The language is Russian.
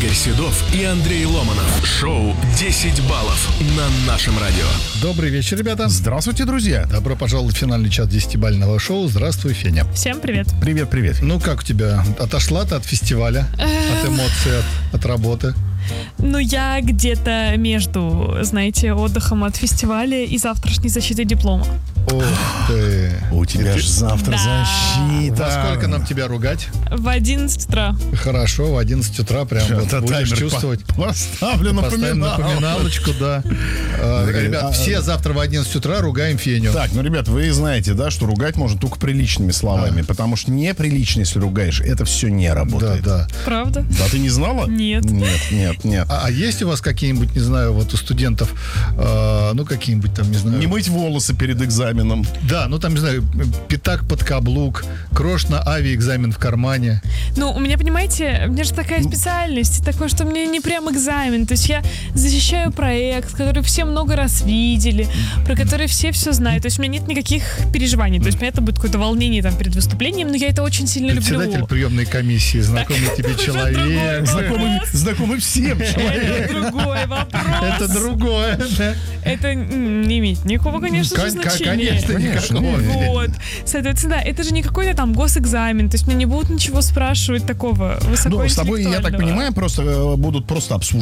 Игорь Седов и Андрей Ломанов. Шоу «10 баллов» на нашем радио. Добрый вечер, ребята. Здравствуйте, друзья. Добро пожаловать в финальный час 10-бального шоу. Здравствуй, Феня. Всем привет. Привет. Ну, как у тебя? Отошла ты от фестиваля, от эмоций, от работы? Ну, я где-то между, знаете, отдыхом от фестиваля и завтрашней защитой диплома. Ух ты. У тебя же завтра Да. защита. Во сколько нам тебя ругать? В 11 утра. Хорошо, в 11 утра прям вот Это будешь таймер чувствовать. Поставлю Поставим напоминалочку, да. Ребят, все завтра в 11 утра ругаем Феню. Так, ну, ребят, вы знаете, да, что ругать можно только приличными словами, потому что неприлично, если ругаешь, это все не Да, работает. да. Правда? Да, ты не знала? Нет. Нет. А есть у вас какие-нибудь, не знаю, вот у студентов, ну, какие-нибудь там, не знаю... Не мыть волосы перед экзаменом. Да, ну там, не знаю, пятак под каблук, крош на авиаэкзамен в кармане. Ну, у меня, понимаете, у меня же такая специальность, такое, что мне не прям экзамен. То есть я защищаю проект, который все много раз видели, про который все знают. То есть у меня нет никаких переживаний. То есть, понятно, будет какое-то волнение там перед выступлением, но я это очень сильно Председатель люблю. приемной комиссии, знакомый тебе человек. Знакомый всем человек. Это другой вопрос. Это другое. Да? Это не имеет никакого, конечно же, значения. Конечно, никакого. Вот. Соответственно, да, это же не какой-то там госэкзамен. То есть меня не будут ничего спрашивать такого Ну, с тобой, я так высокоинтеллектуального. понимаю, просто будут просто обсуждать